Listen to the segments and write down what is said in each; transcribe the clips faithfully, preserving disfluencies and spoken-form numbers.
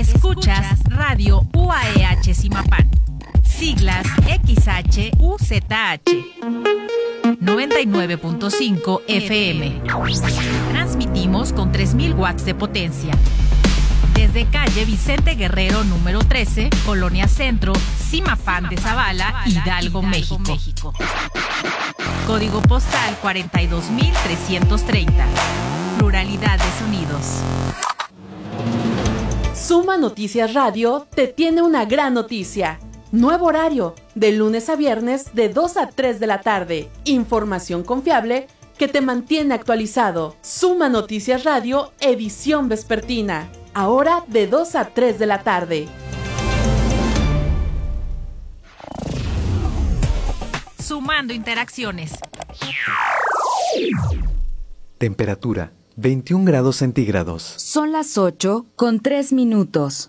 Escuchas Radio U A E H Zimapán. Siglas X H U Z H. noventa y nueve punto cinco F M. Transmitimos con tres mil watts de potencia. Desde calle Vicente Guerrero número trece, Colonia Centro, Zimapán de Zavala, Hidalgo, México. Código postal cuarenta y dos mil trescientos treinta. Pluralidad de sonidos. Suma Noticias Radio te tiene una gran noticia. Nuevo horario, de lunes a viernes de dos a tres de la tarde. Información confiable que te mantiene actualizado. Suma Noticias Radio, edición vespertina. Ahora de dos a tres de la tarde. Sumando interacciones. Temperatura veintiún grados centígrados. Son las ocho con tres minutos.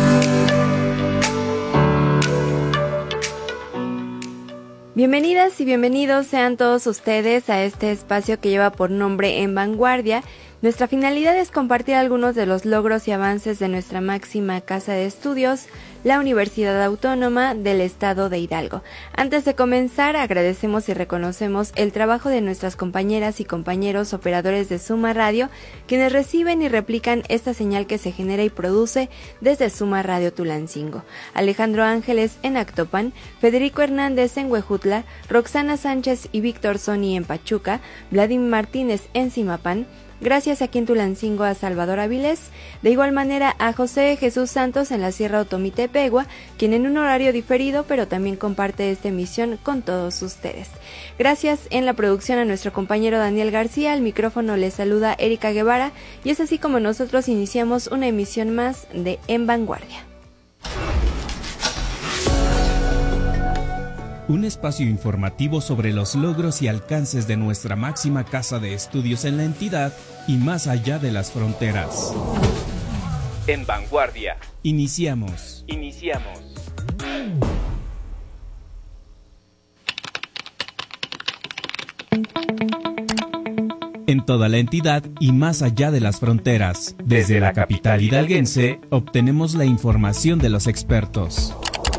Bienvenidas y bienvenidos sean todos ustedes a este espacio que lleva por nombre En Vanguardia. Nuestra finalidad es compartir algunos de los logros y avances de nuestra máxima casa de estudios, la Universidad Autónoma del Estado de Hidalgo. Antes de comenzar, agradecemos y reconocemos el trabajo de nuestras compañeras y compañeros operadores de Suma Radio, quienes reciben y replican esta señal que se genera y produce desde Suma Radio Tulancingo. Alejandro Ángeles en Actopan, Federico Hernández en Huejutla, Roxana Sánchez y Víctor Soni en Pachuca, Vladimir Martínez en Zimapán. Gracias aquí en Tulancingo a Salvador Avilés, de igual manera a José Jesús Santos en la Sierra Otomitepegua, quien en un horario diferido pero también comparte esta emisión con todos ustedes. Gracias en la producción a nuestro compañero Daniel García, al micrófono les saluda Erika Guevara y es así como nosotros iniciamos una emisión más de En Vanguardia. Un espacio informativo sobre los logros y alcances de nuestra máxima casa de estudios en la entidad y más allá de las fronteras. En Vanguardia. Iniciamos. Iniciamos. En toda la entidad y más allá de las fronteras. Desde la capital hidalguense, obtenemos la información de los expertos.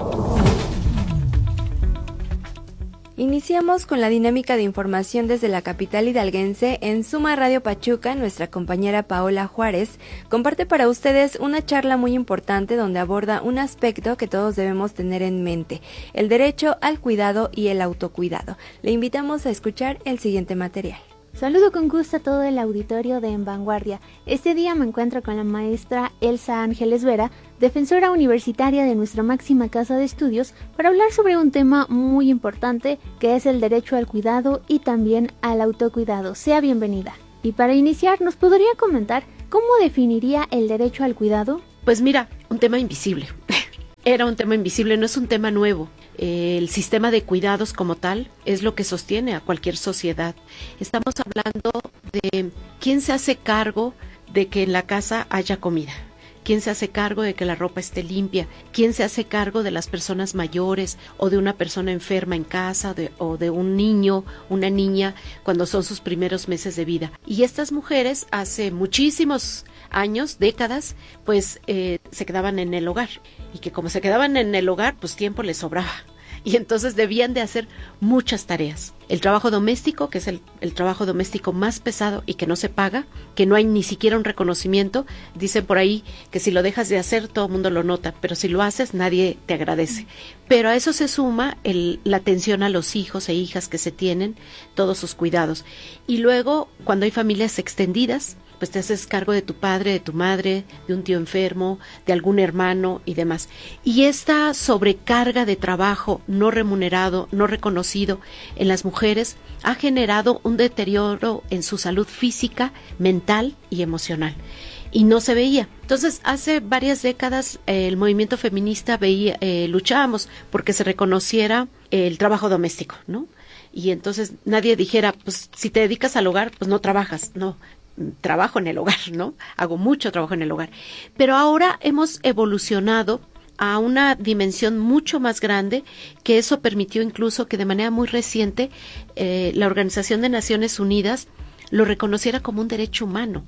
Iniciamos con la dinámica de información desde la capital hidalguense. En Suma Radio Pachuca, nuestra compañera Paola Juárez comparte para ustedes una charla muy importante donde aborda un aspecto que todos debemos tener en mente, el derecho al cuidado y el autocuidado. Le invitamos a escuchar el siguiente material. Saludo con gusto a todo el auditorio de En Vanguardia. Este día me encuentro con la maestra Elsa Ángeles Vera, defensora universitaria de nuestra máxima casa de estudios, para hablar sobre un tema muy importante que es el derecho al cuidado y también al autocuidado. Sea bienvenida. Y para iniciar, ¿nos podría comentar cómo definiría el derecho al cuidado? Pues mira, un tema invisible. Era un tema invisible, no es un tema nuevo. El sistema de cuidados como tal es lo que sostiene a cualquier sociedad. Estamos hablando de quién se hace cargo de que en la casa haya comida, quién se hace cargo de que la ropa esté limpia, quién se hace cargo de las personas mayores o de una persona enferma en casa de, o de un niño, una niña cuando son sus primeros meses de vida. Y estas mujeres hace muchísimos años, décadas, pues eh, se quedaban en el hogar y que como se quedaban en el hogar, pues tiempo les sobraba. Y entonces debían de hacer muchas tareas. El trabajo doméstico, que es el, el trabajo doméstico más pesado y que no se paga, que no hay ni siquiera un reconocimiento. Dicen por ahí que si lo dejas de hacer, todo el mundo lo nota, pero si lo haces, nadie te agradece. Pero a eso se suma el, la atención a los hijos e hijas que se tienen, todos sus cuidados. Y luego, cuando hay familias extendidas, pues te haces cargo de tu padre, de tu madre, de un tío enfermo, de algún hermano y demás. Y esta sobrecarga de trabajo no remunerado, no reconocido en las mujeres ha generado un deterioro en su salud física, mental y emocional. Y no se veía. Entonces, hace varias décadas eh, el movimiento feminista veía, eh, luchábamos porque se reconociera eh, el trabajo doméstico, ¿no? Y entonces nadie dijera, pues si te dedicas al hogar, pues no trabajas, no. Trabajo en el hogar, ¿no? Hago mucho trabajo en el hogar. Pero ahora hemos evolucionado a una dimensión mucho más grande, que eso permitió incluso que de manera muy reciente eh, la Organización de Naciones Unidas lo reconociera como un derecho humano.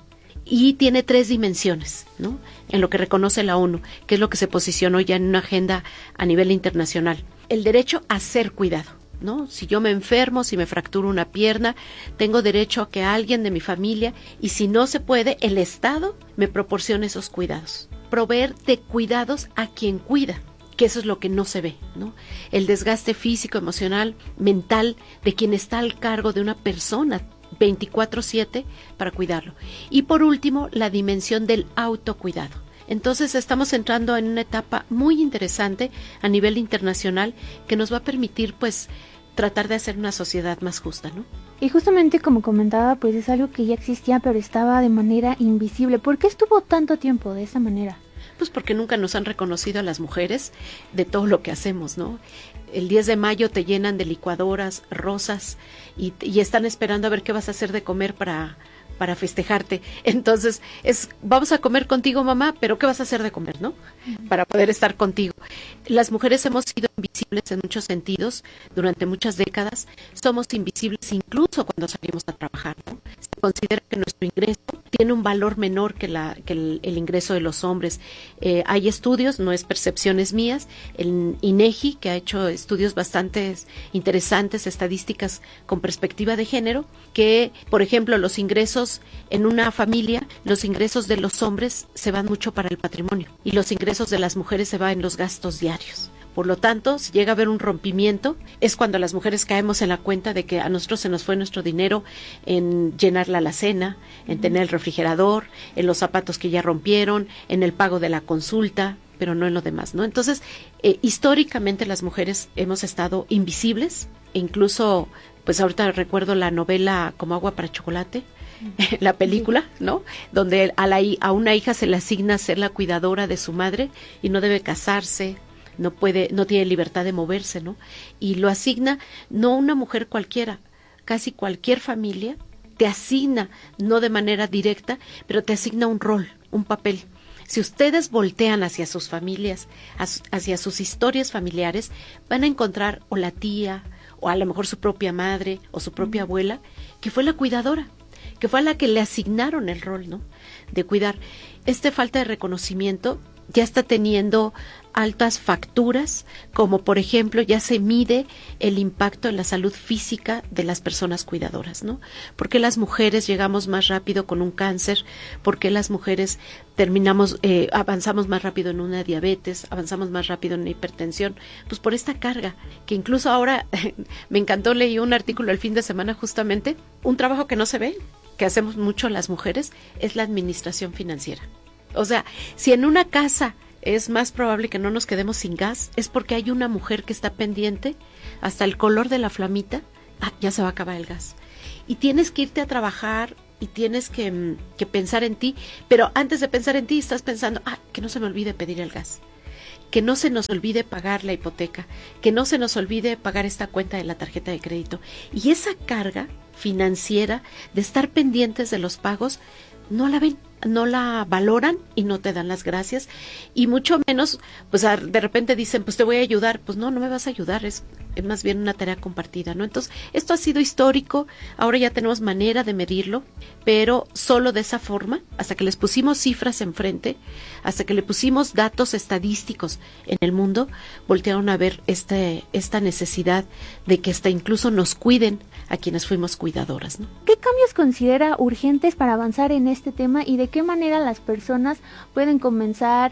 y tiene tres dimensiones, ¿no? En lo que reconoce la ONU, que es lo que se posicionó ya en una agenda a nivel internacional. El derecho a ser cuidado, ¿no? Si yo me enfermo, si me fracturo una pierna, tengo derecho a que alguien de mi familia, y si no se puede, el Estado me proporcione esos cuidados. Proveer de cuidados a quien cuida, que eso es lo que no se ve, ¿no? El desgaste físico, emocional, mental de quien está al cargo de una persona veinticuatro siete para cuidarlo. Y por último, la dimensión del autocuidado. Entonces estamos entrando en una etapa muy interesante a nivel internacional que nos va a permitir, pues, tratar de hacer una sociedad más justa, ¿no? Y justamente como comentaba, pues es algo que ya existía, pero estaba de manera invisible. ¿Por qué estuvo tanto tiempo de esa manera? Pues porque nunca nos han reconocido a las mujeres de todo lo que hacemos, ¿no? El diez de mayo te llenan de licuadoras, rosas, y, y están esperando a ver qué vas a hacer de comer para, para festejarte. Entonces, es vamos a comer contigo, mamá, pero ¿qué vas a hacer de comer, no? Para poder estar contigo. Las mujeres hemos sido invisibles en muchos sentidos durante muchas décadas. Somos invisibles incluso cuando salimos a trabajar, ¿no? Se considera que nuestro ingreso tiene un valor menor que, la, que el, el ingreso de los hombres. Eh, hay estudios, no es percepciones mías, el INEGI, que ha hecho estudios bastante interesantes, estadísticas con perspectiva de género, que, por ejemplo, los ingresos en una familia, los ingresos de los hombres se van mucho para el patrimonio y los ingresos de las mujeres se van en los gastos diarios. Por lo tanto, si llega a haber un rompimiento, es cuando las mujeres caemos en la cuenta de que a nosotros se nos fue nuestro dinero en llenar la alacena, en tener el refrigerador, en los zapatos que ya rompieron, en el pago de la consulta, pero no en lo demás, ¿no? Entonces, eh, históricamente las mujeres hemos estado invisibles, e incluso, pues ahorita recuerdo la novela Como agua para chocolate, la película, ¿no? Donde a, la, a una hija se le asigna ser la cuidadora de su madre y no debe casarse, no puede, no tiene libertad de moverse, ¿no? Y lo asigna no una mujer cualquiera, casi cualquier familia te asigna, no de manera directa, pero te asigna un rol, un papel. Si ustedes voltean hacia sus familias, hacia sus historias familiares, van a encontrar o la tía, o a lo mejor su propia madre, o su propia abuela, que fue la cuidadora, que fue a la que le asignaron el rol, ¿no? De cuidar. Esta falta de reconocimiento ya está teniendo altas facturas, como por ejemplo ya se mide el impacto en la salud física de las personas cuidadoras, ¿no? ¿Por qué las mujeres llegamos más rápido con un cáncer? ¿Por qué las mujeres terminamos, eh, avanzamos más rápido en una diabetes, avanzamos más rápido en una hipertensión? Pues por esta carga, que incluso ahora me encantó, leí un artículo el fin de semana justamente, un trabajo que no se ve, que hacemos mucho las mujeres, es la administración financiera. O sea, si en una casa es más probable que no nos quedemos sin gas, es porque hay una mujer que está pendiente hasta el color de la flamita, ah, ya se va a acabar el gas. Y tienes que irte a trabajar y tienes que, que pensar en ti, pero antes de pensar en ti estás pensando, ah, que no se me olvide pedir el gas, que no se nos olvide pagar la hipoteca, que no se nos olvide pagar esta cuenta de la tarjeta de crédito. Y esa carga financiera de estar pendientes de los pagos, no la ven, no la valoran y no te dan las gracias, y mucho menos, pues de repente dicen, pues te voy a ayudar, pues no, no me vas a ayudar, es, es más bien una tarea compartida, ¿no? Entonces, esto ha sido histórico, ahora ya tenemos manera de medirlo, pero solo de esa forma, hasta que les pusimos cifras enfrente, hasta que le pusimos datos estadísticos en el mundo, voltearon a ver este, esta necesidad de que hasta incluso nos cuiden a quienes fuimos cuidadoras, ¿no? ¿Qué cambios considera urgentes para avanzar en este tema y de qué manera las personas pueden comenzar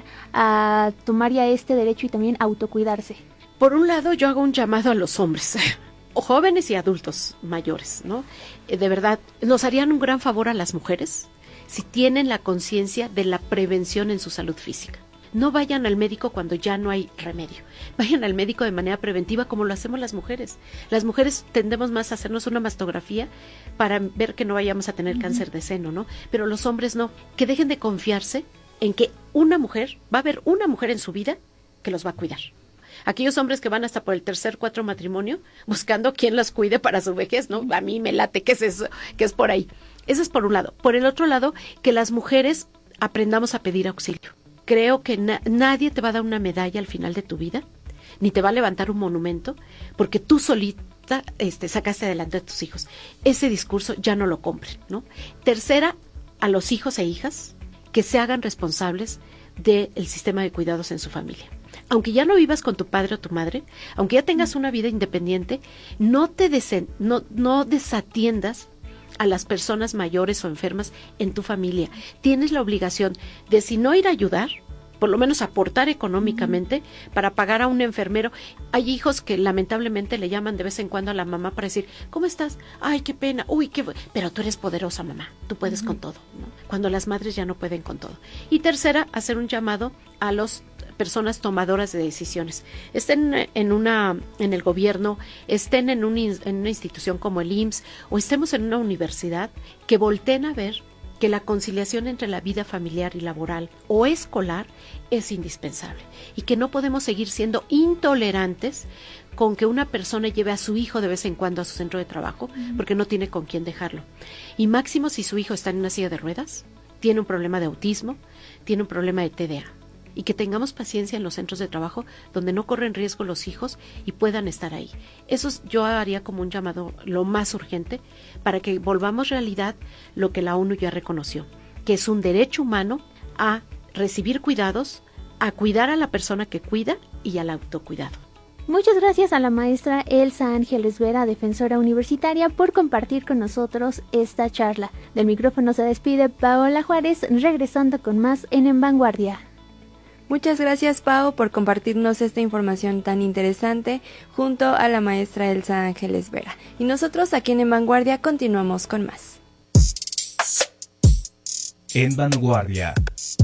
a tomar ya este derecho y también autocuidarse? Por un lado, yo hago un llamado a los hombres, o jóvenes y adultos mayores, ¿no? De verdad, nos harían un gran favor a las mujeres si tienen la conciencia de la prevención en su salud física. No vayan al médico cuando ya no hay remedio. Vayan al médico de manera preventiva como lo hacemos las mujeres. Las mujeres tendemos más a hacernos una mastografía para ver que no vayamos a tener uh-huh. cáncer de seno, ¿no? Pero los hombres no. Que dejen de confiarse en que una mujer, va a haber una mujer en su vida que los va a cuidar. Aquellos hombres que van hasta por el tercer, cuatro matrimonio buscando quién las cuide para su vejez, ¿no? A mí me late, ¿qué es eso? ¿Qué es por ahí? Eso es por un lado. Por el otro lado, que las mujeres aprendamos a pedir auxilio. Creo que na- nadie te va a dar una medalla al final de tu vida, ni te va a levantar un monumento, porque tú solita este, sacaste adelante a tus hijos. Ese discurso ya no lo compren, ¿no? Tercera, a los hijos e hijas que se hagan responsables del sistema de cuidados en su familia. Aunque ya no vivas con tu padre o tu madre, aunque ya tengas una vida independiente, no te desen, no, no desatiendas a las personas mayores o enfermas en tu familia. Tienes la obligación de, si no ir a ayudar, por lo menos aportar económicamente para pagar a un enfermero. Hay hijos que lamentablemente le llaman de vez en cuando a la mamá para decir, ¿cómo estás? Ay, qué pena, uy, qué... pero tú eres poderosa, mamá, tú puedes uh-huh. con todo, ¿no? Cuando las madres ya no pueden con todo. Y tercera, hacer un llamado a las personas tomadoras de decisiones. Estén en una, en el gobierno, estén en, un, en una institución como el I M S S o estemos en una universidad, que volteen a ver que la conciliación entre la vida familiar y laboral o escolar es indispensable y que no podemos seguir siendo intolerantes con que una persona lleve a su hijo de vez en cuando a su centro de trabajo porque no tiene con quién dejarlo. Y máximo si su hijo está en una silla de ruedas, tiene un problema de autismo, tiene un problema de T D A. Y que tengamos paciencia en los centros de trabajo donde no corren riesgo los hijos y puedan estar ahí. Eso yo haría como un llamado lo más urgente para que volvamos realidad lo que la ONU ya reconoció, que es un derecho humano a recibir cuidados, a cuidar a la persona que cuida y al autocuidado. Muchas gracias a la maestra Elsa Ángeles Vera, defensora universitaria, por compartir con nosotros esta charla. Del micrófono se despide Paola Juárez, regresando con más en En Vanguardia. Muchas gracias, Pau, por compartirnos esta información tan interesante junto a la maestra Elsa Ángeles Vera. Y nosotros aquí en En Vanguardia continuamos con más. En Vanguardia.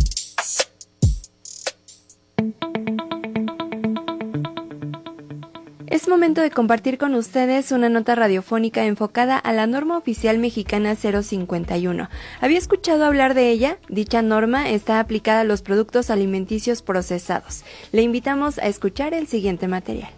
Es momento de compartir con ustedes una nota radiofónica enfocada a la norma oficial mexicana cero cincuenta y uno. ¿Había escuchado hablar de ella? Dicha norma está aplicada a los productos alimenticios procesados. Le invitamos a escuchar el siguiente material.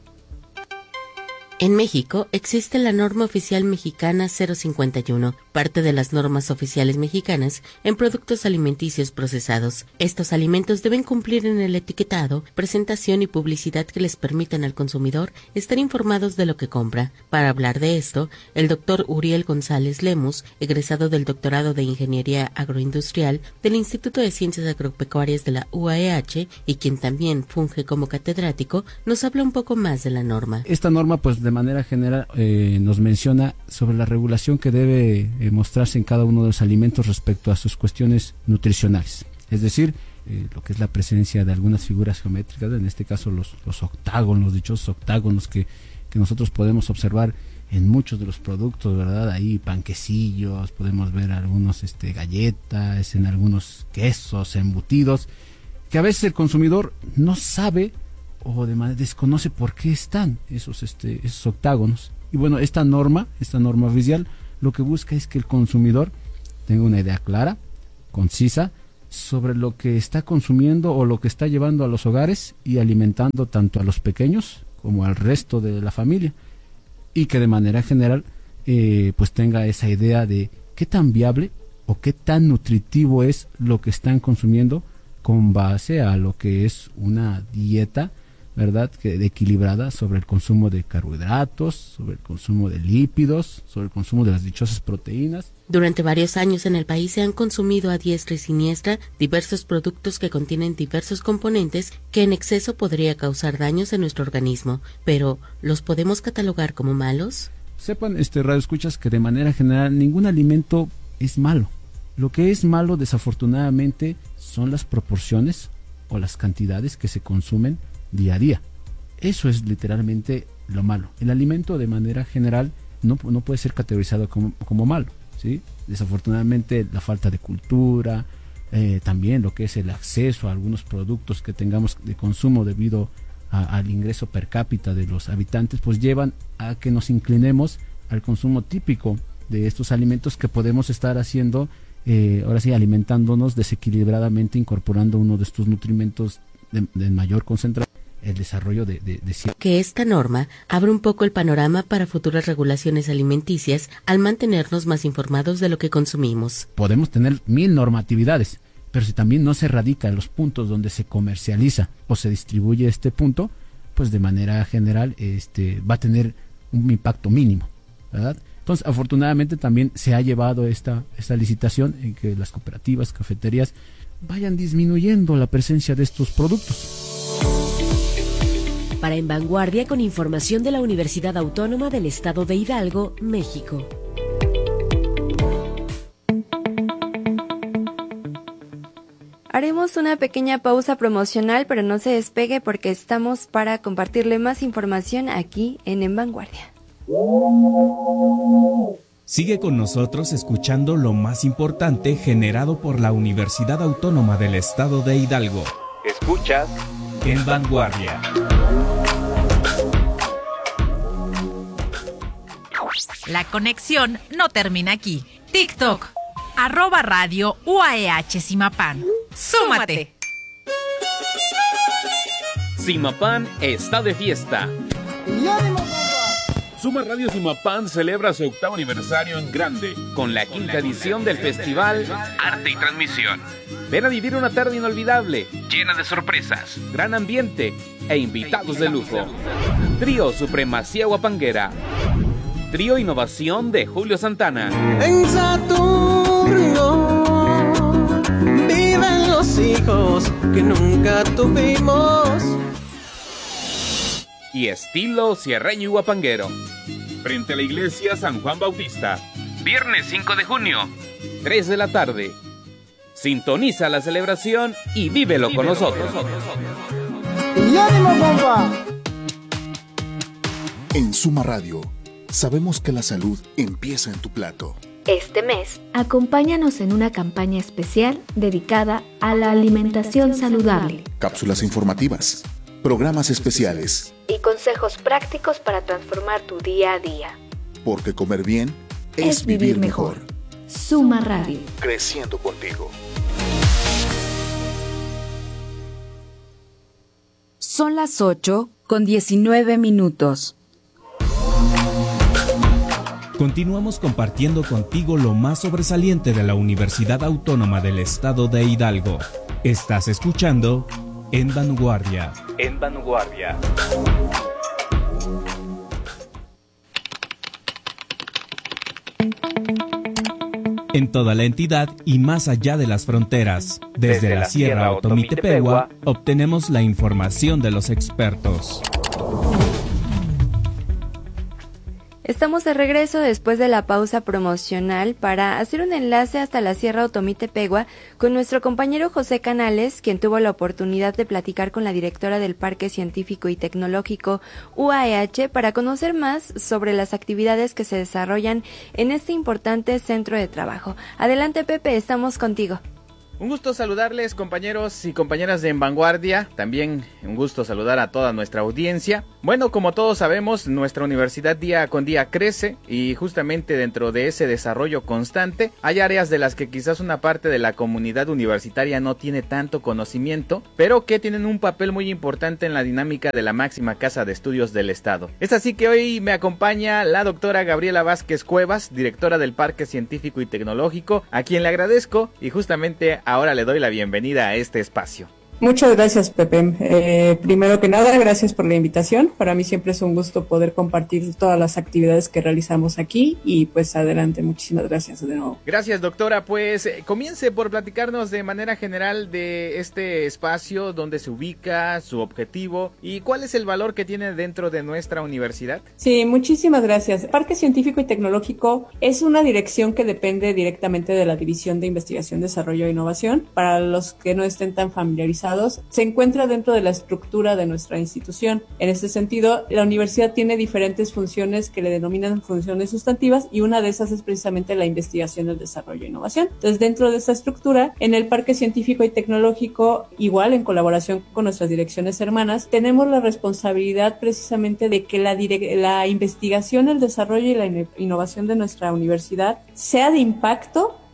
En México existe la norma oficial mexicana cero cincuenta y uno, parte de las normas oficiales mexicanas en productos alimenticios procesados. Estos alimentos deben cumplir en el etiquetado, presentación y publicidad que les permitan al consumidor estar informados de lo que compra. Para hablar de esto, el doctor Uriel González Lemus, egresado del doctorado de Ingeniería Agroindustrial del Instituto de Ciencias Agropecuarias de la U A E H y quien también funge como catedrático, nos habla un poco más de la norma. Esta norma, pues, de manera general eh, nos menciona sobre la regulación que debe eh, mostrarse en cada uno de los alimentos respecto a sus cuestiones nutricionales, es decir, eh, lo que es la presencia de algunas figuras geométricas, en este caso los, los octágonos, los dichosos octágonos que, que nosotros podemos observar en muchos de los productos, ¿verdad? Ahí panquecillos, podemos ver algunos este, galletas, en algunos quesos, embutidos, que a veces el consumidor no sabe o de manera desconoce por qué están esos este esos octágonos. Y bueno, esta norma, esta norma oficial lo que busca es que el consumidor tenga una idea clara, concisa sobre lo que está consumiendo o lo que está llevando a los hogares y alimentando tanto a los pequeños como al resto de la familia, y que de manera general eh, pues tenga esa idea de qué tan viable o qué tan nutritivo es lo que están consumiendo con base a lo que es una dieta, ¿verdad?, que equilibrada sobre el consumo de carbohidratos, sobre el consumo de lípidos, sobre el consumo de las dichosas proteínas. Durante varios años en el país se han consumido a diestra y siniestra diversos productos que contienen diversos componentes que en exceso podría causar daños en nuestro organismo, pero ¿los podemos catalogar como malos? Sepan, este radioescuchas, que de manera general ningún alimento es malo. Lo que es malo, desafortunadamente, son las proporciones o las cantidades que se consumen día a día. Eso es literalmente lo malo. El alimento de manera general no, no puede ser categorizado como, como malo, ¿sí? Desafortunadamente la falta de cultura, eh, también lo que es el acceso a algunos productos que tengamos de consumo debido a, al ingreso per cápita de los habitantes, pues llevan a que nos inclinemos al consumo típico de estos alimentos que podemos estar haciendo, eh, ahora sí, alimentándonos desequilibradamente, incorporando uno de estos nutrimentos de, de mayor concentración, el desarrollo de, de, de... Que esta norma abre un poco el panorama para futuras regulaciones alimenticias al mantenernos más informados de lo que consumimos. Podemos tener mil normatividades, pero si también no se radica en los puntos donde se comercializa o se distribuye este punto, pues de manera general este va a tener un impacto mínimo, ¿verdad? Entonces, afortunadamente también se ha llevado esta, esta licitación en que las cooperativas, cafeterías vayan disminuyendo la presencia de estos productos. Para En Vanguardia, con información de la Universidad Autónoma del Estado de Hidalgo, México. Haremos una pequeña pausa promocional, pero no se despegue porque estamos para compartirle más información aquí en En Vanguardia. Sigue con nosotros escuchando lo más importante generado por la Universidad Autónoma del Estado de Hidalgo. Escuchas En Vanguardia. La conexión no termina aquí. TikTok, arroba radio U A E H Simapán. ¡Súmate! Simapán está de fiesta. Suma Radio Simapán celebra su octavo aniversario en grande, con la quinta edición del festival Arte y Transmisión. Ven a vivir una tarde inolvidable, llena de sorpresas, gran ambiente e invitados de lujo. Trío Supremacía Huapanguera. Trío Innovación de Julio Santana. En Saturno viven los hijos que nunca tuvimos. Y estilo sierreño y huapanguero. Frente a la iglesia San Juan Bautista. Viernes cinco de junio, tres de la tarde. Sintoniza la celebración y vívelo, vívelo con nosotros. ¡Y ánimo, bomba! En Suma Radio, sabemos que la salud empieza en tu plato. Este mes, acompáñanos en una campaña especial dedicada a la alimentación saludable. Cápsulas informativas, programas especiales y consejos prácticos para transformar tu día a día. Porque comer bien es, es vivir, vivir mejor. mejor. Suma Radio. Creciendo contigo. Son las ocho con diecinueve minutos. Continuamos compartiendo contigo lo más sobresaliente de la Universidad Autónoma del Estado de Hidalgo. Estás escuchando En Vanguardia. En Vanguardia. En toda la entidad y más allá de las fronteras, desde, desde la, la Sierra Otomitepegua, obtenemos la información de los expertos. Estamos de regreso después de la pausa promocional para hacer un enlace hasta la Sierra Otomitepegua con nuestro compañero José Canales, quien tuvo la oportunidad de platicar con la directora del Parque Científico y Tecnológico U A E H para conocer más sobre las actividades que se desarrollan en este importante centro de trabajo. Adelante, Pepe, estamos contigo. Un gusto saludarles, compañeros y compañeras de En Vanguardia, también un gusto saludar a toda nuestra audiencia. Bueno, como todos sabemos, nuestra universidad día con día crece y justamente dentro de ese desarrollo constante hay áreas de las que quizás una parte de la comunidad universitaria no tiene tanto conocimiento, pero que tienen un papel muy importante en la dinámica de la máxima casa de estudios del estado. Es así que hoy me acompaña la doctora Gabriela Vázquez Cuevas, directora del Parque Científico y Tecnológico, a quien le agradezco y justamente ahora le doy la bienvenida a este espacio. Muchas gracias, Pepe. Eh, primero que nada, gracias por la invitación. Para mí siempre es un gusto poder compartir todas las actividades que realizamos aquí y pues adelante, muchísimas gracias de nuevo. Gracias, doctora. Pues eh, comience por platicarnos de manera general de este espacio, dónde se ubica, su objetivo y cuál es el valor que tiene dentro de nuestra universidad. Sí, muchísimas gracias. Parque Científico y Tecnológico es una dirección que depende directamente de la División de Investigación, Desarrollo e Innovación. Para los que no estén tan familiarizados, se encuentra dentro de la estructura de nuestra institución. En este sentido, la universidad tiene diferentes funciones que le denominan funciones sustantivas y una de esas es precisamente la investigación, el desarrollo e innovación. Entonces, dentro de esta estructura, en el Parque Científico y Tecnológico, igual en colaboración con nuestras direcciones hermanas, tenemos la responsabilidad precisamente de que la, direc- la investigación, el desarrollo y la in- innovación de nuestra universidad sea de impacto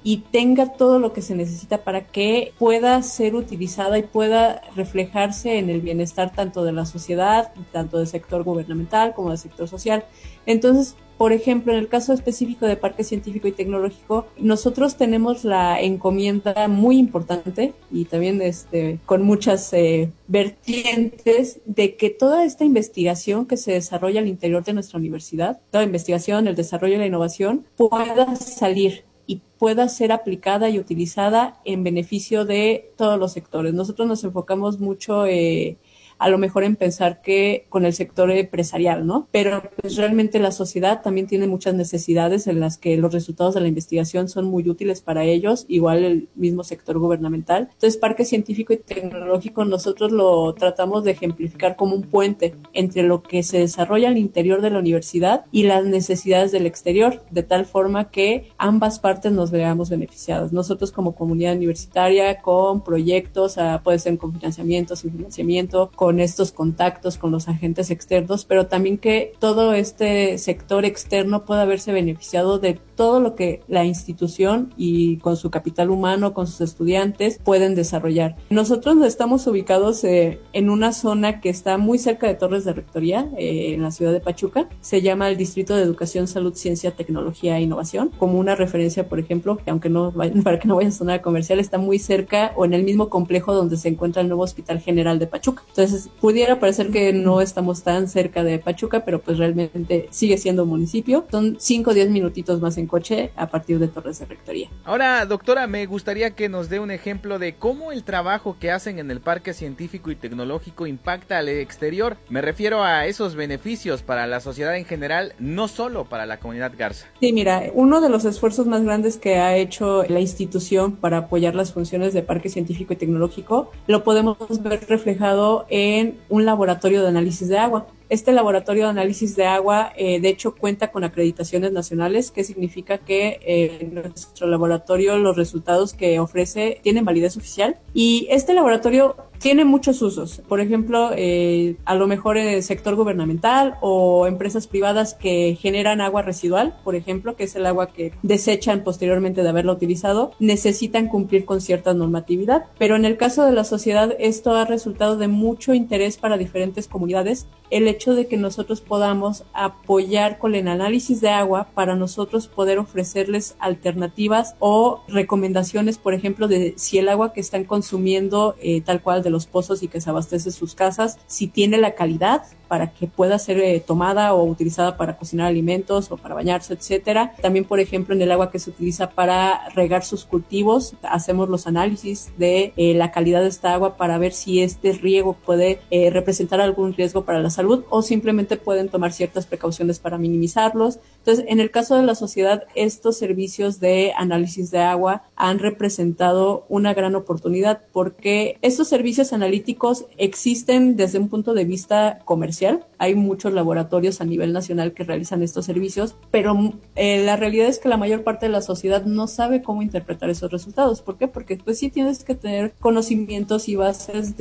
y tenga todo lo que se necesita para que pueda ser utilizada y pueda reflejarse en el bienestar tanto de la sociedad, tanto del sector gubernamental como del sector social. Entonces, por ejemplo, en el caso específico de Parque Científico y Tecnológico, nosotros tenemos la encomienda muy importante y también este, con muchas eh, vertientes de que toda esta investigación que se desarrolla al interior de nuestra universidad, toda la investigación, el desarrollo y la innovación, pueda salir y pueda ser aplicada y utilizada en beneficio de todos los sectores. Nosotros nos enfocamos mucho eh, a lo mejor en pensar que con el sector empresarial, ¿no? Pero pues realmente la sociedad también tiene muchas necesidades en las que los resultados de la investigación son muy útiles para ellos, igual el mismo sector gubernamental. Entonces, Parque Científico y Tecnológico nosotros lo tratamos de ejemplificar como un puente entre lo que se desarrolla al interior de la universidad y las necesidades del exterior, de tal forma que ambas partes nos veamos beneficiadas. Nosotros como comunidad universitaria, con proyectos, uh, puede ser con financiamiento, sin financiamiento, con con estos contactos con los agentes externos, pero también que todo este sector externo pueda verse beneficiado de todo lo que la institución y con su capital humano, con sus estudiantes, pueden desarrollar. Nosotros estamos ubicados eh, en una zona que está muy cerca de Torres de Rectoría, eh, en la ciudad de Pachuca. Se llama el Distrito de Educación, Salud, Ciencia, Tecnología e Innovación. Como una referencia, por ejemplo, que aunque no vaya, para que no vaya a sonar comercial, está muy cerca o en el mismo complejo donde se encuentra el nuevo Hospital General de Pachuca. Entonces, pudiera parecer que no estamos tan cerca de Pachuca, pero pues realmente sigue siendo un municipio. Son cinco o diez minutitos más en coche a partir de Torres de Rectoría. Ahora, doctora, me gustaría que nos dé un ejemplo de cómo el trabajo que hacen en el Parque Científico y Tecnológico impacta al exterior. Me refiero a esos beneficios para la sociedad en general, no solo para la comunidad Garza. Sí, mira, uno de los esfuerzos más grandes que ha hecho la institución para apoyar las funciones de Parque Científico y Tecnológico lo podemos ver reflejado en en un laboratorio de análisis de agua. Este laboratorio de análisis de agua, eh, de hecho, cuenta con acreditaciones nacionales, que significa que eh, nuestro laboratorio, los resultados que ofrece tienen validez oficial. Y este laboratorio tiene muchos usos. Por ejemplo, eh, a lo mejor en el sector gubernamental o empresas privadas que generan agua residual, por ejemplo, que es el agua que desechan posteriormente de haberla utilizado, necesitan cumplir con cierta normatividad. Pero en el caso de la sociedad, esto ha resultado de mucho interés para diferentes comunidades. El hecho de que nosotros podamos apoyar con el análisis de agua para nosotros poder ofrecerles alternativas o recomendaciones, por ejemplo, de si el agua que están consumiendo eh, tal cual de los pozos y que se abastece sus casas, si tiene la calidad para que pueda ser eh, tomada o utilizada para cocinar alimentos o para bañarse, etcétera. También, por ejemplo, en el agua que se utiliza para regar sus cultivos, hacemos los análisis de eh, la calidad de esta agua para ver si este riego puede eh, representar algún riesgo para la salud o simplemente pueden tomar ciertas precauciones para minimizarlos. Entonces, en el caso de la sociedad, estos servicios de análisis de agua han representado una gran oportunidad porque estos servicios analíticos existen desde un punto de vista comercial. Hay muchos laboratorios a nivel nacional que realizan estos servicios, pero eh, la realidad es que la mayor parte de la sociedad no sabe cómo interpretar esos resultados. ¿Por qué? Porque pues sí tienes que tener conocimientos y bases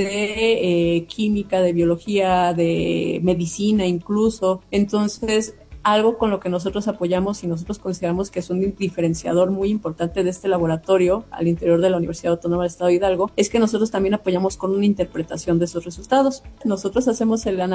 de eh, química, de biología, de medicina incluso. Entonces, algo con lo que nosotros apoyamos y nosotros consideramos que es un diferenciador muy importante de este laboratorio al interior de la Universidad Autónoma del Estado de Hidalgo, es que nosotros también apoyamos con una interpretación de esos resultados. Nosotros hacemos el análisis